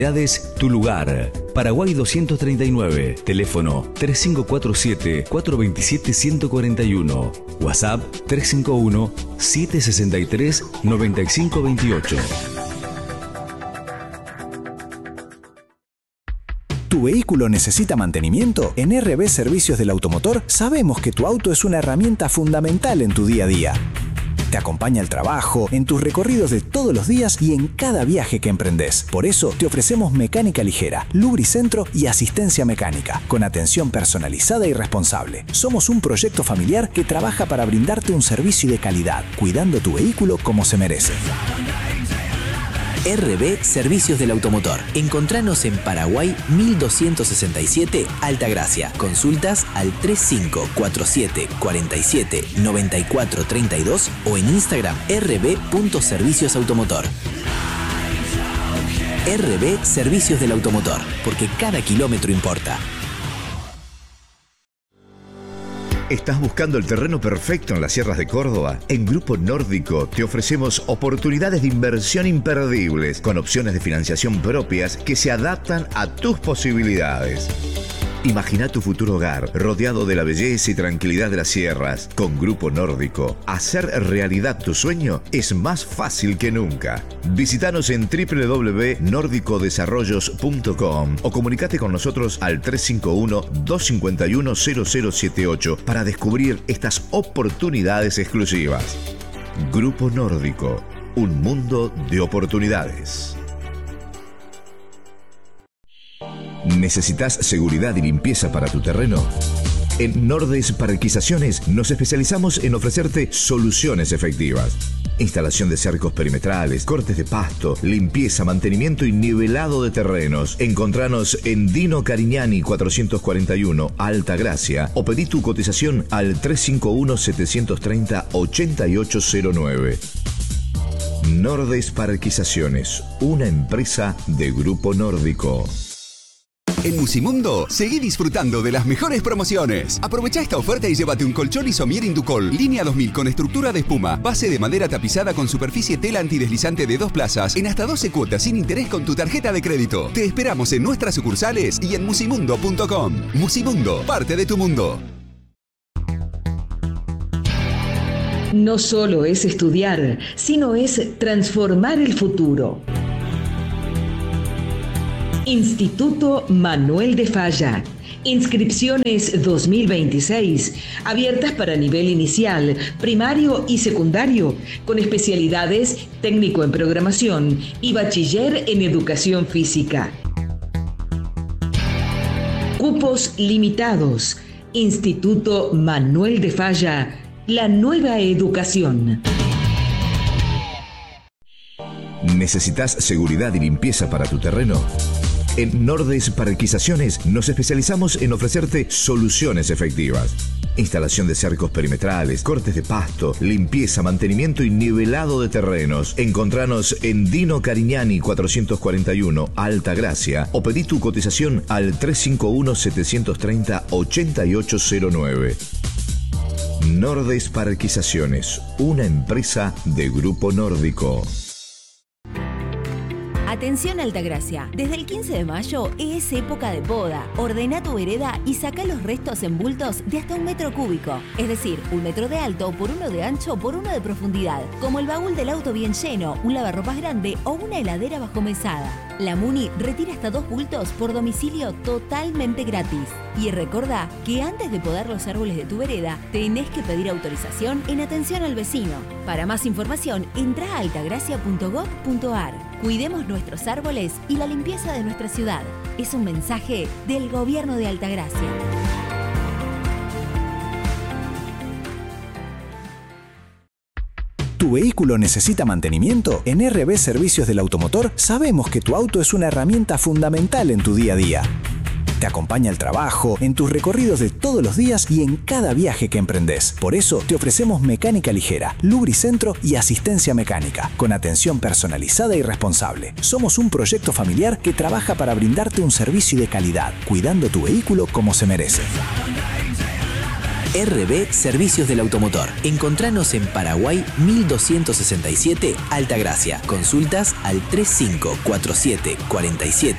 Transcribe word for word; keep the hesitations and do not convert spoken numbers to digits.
Tu lugar. Paraguay doscientos treinta y nueve. Teléfono tres cinco cuatro siete, cuatro dos siete, uno cuatro uno. WhatsApp tres cinco uno, siete seis tres, nueve cinco dos ocho. ¿Tu vehículo necesita mantenimiento? En R B Servicios del Automotor sabemos que tu auto es una herramienta fundamental en tu día a día. Te acompaña al trabajo, en tus recorridos de todos los días y en cada viaje que emprendés. Por eso te ofrecemos mecánica ligera, lubricentro y asistencia mecánica, con atención personalizada y responsable. Somos un proyecto familiar que trabaja para brindarte un servicio de calidad, cuidando tu vehículo como se merece. R B Servicios del Automotor. Encontranos en Paraguay mil doscientos sesenta y siete, Altagracia. Consultas al tres cinco cuatro siete, cuatro siete, nueve cuatro tres dos o en Instagram r b punto servicios automotor. R B Servicios del Automotor, porque cada kilómetro importa. ¿Estás buscando el terreno perfecto en las sierras de Córdoba? En Grupo Nórdico te ofrecemos oportunidades de inversión imperdibles con opciones de financiación propias que se adaptan a tus posibilidades. Imagina tu futuro hogar rodeado de la belleza y tranquilidad de las sierras. Con Grupo Nórdico, hacer realidad tu sueño es más fácil que nunca. Visítanos en w w w punto nórdico desarrollos punto com o comunicate con nosotros al tres cinco uno, dos cinco uno, cero cero siete ocho para descubrir estas oportunidades exclusivas. Grupo Nórdico, un mundo de oportunidades. ¿Necesitas seguridad y limpieza para tu terreno? En Nordes Parquizaciones nos especializamos en ofrecerte soluciones efectivas. Instalación de cercos perimetrales, cortes de pasto, limpieza, mantenimiento y nivelado de terrenos. Encontranos en Dino Carignani cuatrocientos cuarenta y uno, Altagracia, o pedí tu cotización al tres cinco uno, siete tres cero, ocho ocho cero nueve. Nordes Parquizaciones, una empresa de Grupo Nórdico. En Musimundo, seguí disfrutando de las mejores promociones. Aprovecha esta oferta y llévate un colchón Isomier Inducol, línea dos mil con estructura de espuma, base de madera tapizada con superficie tela antideslizante de dos plazas, en hasta doce cuotas sin interés con tu tarjeta de crédito. Te esperamos en nuestras sucursales y en musimundo punto com. Musimundo, parte de tu mundo. No solo es estudiar, sino es transformar el futuro. Instituto Manuel de Falla. Inscripciones dos mil veintiséis, abiertas para nivel inicial, primario y secundario, con especialidades técnico en programación y bachiller en educación física. Cupos limitados. Instituto Manuel de Falla, la nueva educación. ¿Necesitas seguridad y limpieza para tu terreno? En Nordes Parquizaciones nos especializamos en ofrecerte soluciones efectivas. Instalación de cercos perimetrales, cortes de pasto, limpieza, mantenimiento y nivelado de terrenos. Encontranos en Dino Carignani cuatrocientos cuarenta y uno, Altagracia, o pedí tu cotización al tres cinco uno, siete tres cero, ocho ocho cero nueve. Nordes Parquizaciones, una empresa de Grupo Nórdico. Atención Altagracia, desde el quince de mayo es época de poda. Ordena tu vereda y saca los restos en bultos de hasta un metro cúbico. Es decir, un metro de alto por uno de ancho por uno de profundidad. Como el baúl del auto bien lleno, un lavarropas grande o una heladera bajo mesada. La Muni retira hasta dos bultos por domicilio totalmente gratis. Y recordá que antes de podar los árboles de tu vereda, tenés que pedir autorización en atención al vecino. Para más información, entra a altagracia punto gob punto ar. Cuidemos nuestros árboles y la limpieza de nuestra ciudad. Es un mensaje del Gobierno de Altagracia. ¿Tu vehículo necesita mantenimiento? En R B Servicios del Automotor sabemos que tu auto es una herramienta fundamental en tu día a día. Te acompaña al trabajo, en tus recorridos de todos los días y en cada viaje que emprendés. Por eso te ofrecemos mecánica ligera, lubricentro y asistencia mecánica, con atención personalizada y responsable. Somos un proyecto familiar que trabaja para brindarte un servicio de calidad, cuidando tu vehículo como se merece. R B Servicios del Automotor. Encontranos en Paraguay mil doscientos sesenta y siete, Altagracia. Consultas al tres cinco cuatro siete, cuatro siete,